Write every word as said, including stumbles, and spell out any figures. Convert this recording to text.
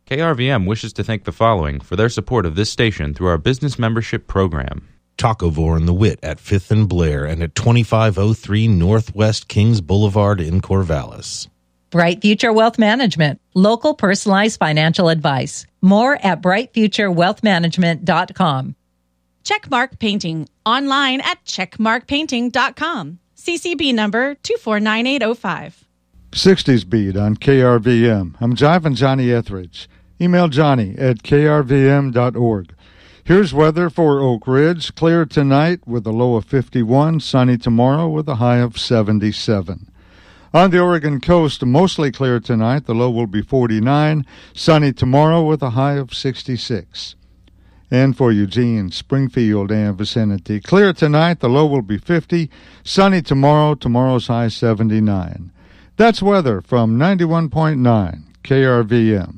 K R V M wishes to thank the following for their support of this station through our business membership program. Tacovore and the Wit at fifth and Blair and at twenty-five oh three Northwest Kings Boulevard in Corvallis. Bright Future Wealth Management, local personalized financial advice. More at bright future wealth management dot com. Checkmark Painting, online at checkmark painting dot com. C C B number two four nine eight oh five. sixties Beat on K R V M. I'm Jiving Johnny Etheridge. Email Johnny at k r v m dot org. Here's weather for Oak Ridge. Clear tonight with a low of fifty-one. Sunny tomorrow with a high of seventy-seven. On the Oregon coast, mostly clear tonight. The low will be forty-nine. Sunny tomorrow with a high of sixty-six. And for Eugene, Springfield, and vicinity, clear tonight. The low will be fifty. Sunny tomorrow. Tomorrow's high seventy-nine. That's weather from ninety-one point nine K R V M.